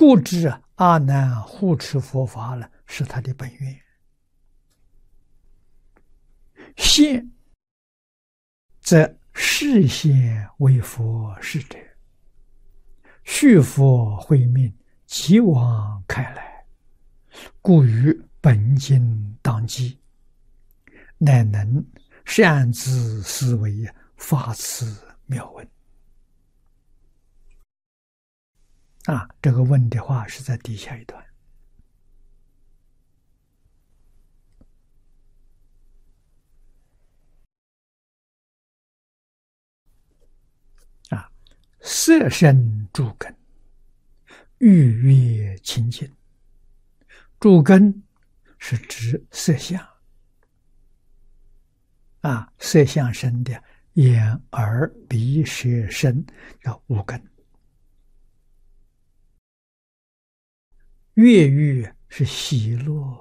故知阿难护持佛法了，是他的本愿。现则示现为佛是者，续佛慧命，即往开来，故于本经当机，乃能善自思维，发此妙问。这个问的话是在底下一段。色身诸根，欲越清净。诸根是指色相，色相生的眼、耳、鼻、舌、身叫五根。越欲是喜乐，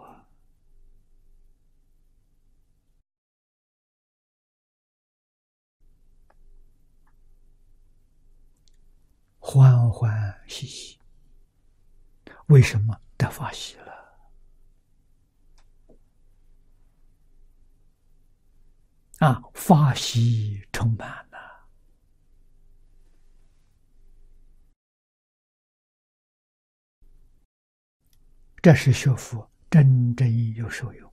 欢欢喜喜。为什么得法喜了？法喜充满了。这是学佛真正有受用。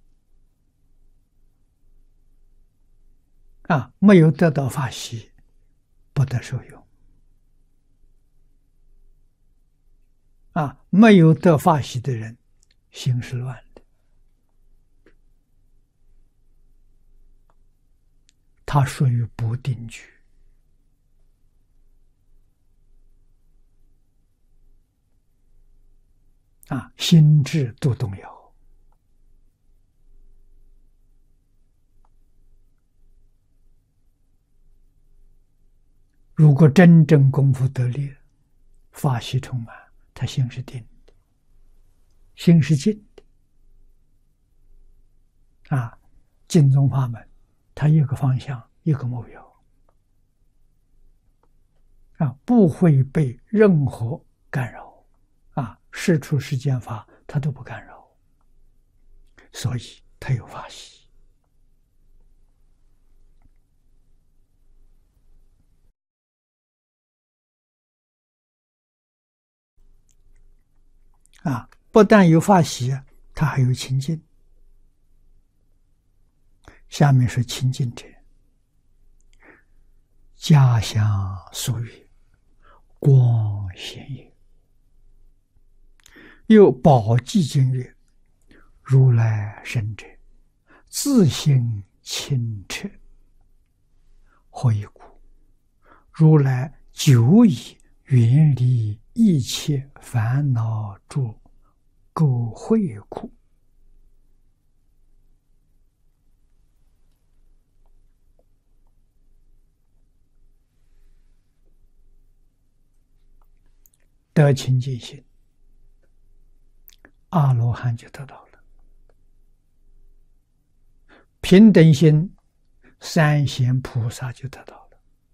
没有得到法喜，不得受用。没有得法喜的人，心是乱的，他属于不定居。心智都动摇。如果真正功夫得力，法喜充满，他心是定的，心是静的。净宗法门，它一个方向，一个目标，不会被任何干扰。世出世间法，它都不干扰，所以它有法喜。不但有法喜，它还有清净。下面是清净者，家乡俗语，光显也。又宝积经曰：如来生者，自性清澈。何以故？如来久已远离一切烦恼诸垢秽苦。得清净心，阿罗汉就得到了。平等心，三贤菩萨就得到了。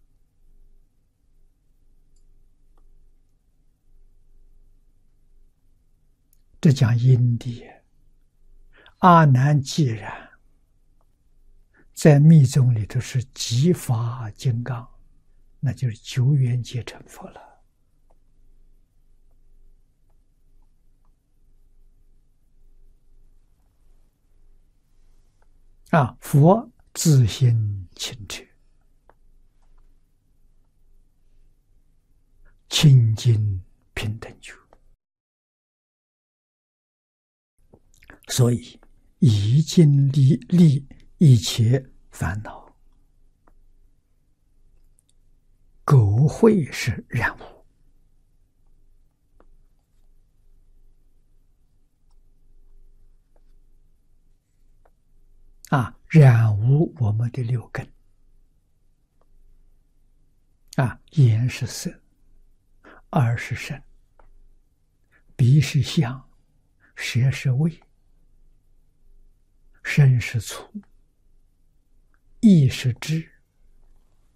这讲因地。阿难既然在密宗里头是极法金刚，那就是久远劫成佛了。佛自心清澈，清净平等觉，所以已经离一切烦恼，垢秽是染污。染污我们的六根。眼是色，耳是声，鼻是香，舌是味，身是触，意是知，